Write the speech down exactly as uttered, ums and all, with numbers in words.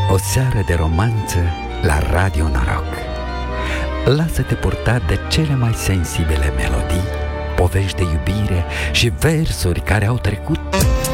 O seară de romanță la Radio Noroc. Lasă-te purta de cele mai sensibile melodii, povești de iubire și versuri care au trecut